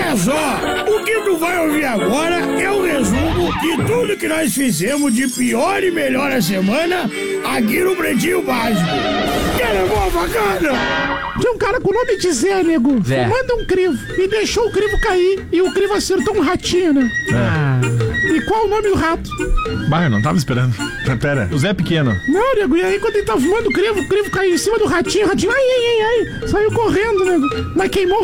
Olha só, o que tu vai ouvir agora é o resumo de tudo que nós fizemos de pior e melhor a semana aqui no Pretinho Básico. Que era mó bacana. Tinha um cara com o nome de Zé, nego, fumando um crivo e deixou o crivo cair e o crivo acertou um ratinho, né? E qual o nome do rato? Bah, eu não tava esperando. Pera, o Zé Pequeno. Não, nego, e aí quando ele tava fumando o crivo caiu em cima do ratinho, ai, saiu correndo, nego, mas queimou